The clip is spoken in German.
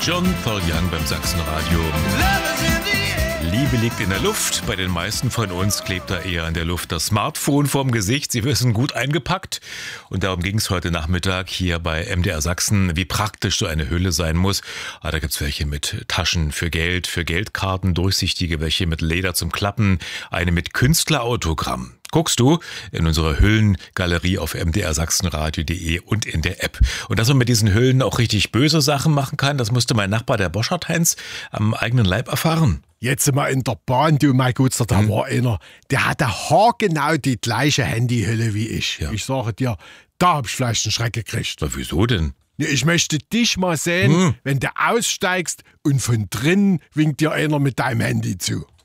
John Paul Young beim Sachsenradio. Liebe liegt in der Luft. Bei den meisten von uns klebt da eher in der Luft das Smartphone vorm Gesicht. Sie wissen, gut eingepackt. Und darum ging es heute Nachmittag hier bei MDR Sachsen, wie praktisch so eine Hülle sein muss. Da gibt's welche mit Taschen für Geld, für Geldkarten, durchsichtige, welche mit Leder zum Klappen, eine mit Künstlerautogramm. Guckst du in unserer Hüllengalerie auf mdrsachsenradio.de und in der App. Und dass man mit diesen Hüllen auch richtig böse Sachen machen kann, das musste mein Nachbar, der Boschert-Heinz, am eigenen Leib erfahren. Jetzt mal in der Bahn, du mein Guter, da war einer, der hatte haargenau die gleiche Handyhülle wie ich. Ja. Ich sage dir, da hab ich vielleicht einen Schreck gekriegt. Aber wieso denn? Ja, ich möchte dich mal sehen, wenn du aussteigst und von drinnen winkt dir einer mit deinem Handy zu.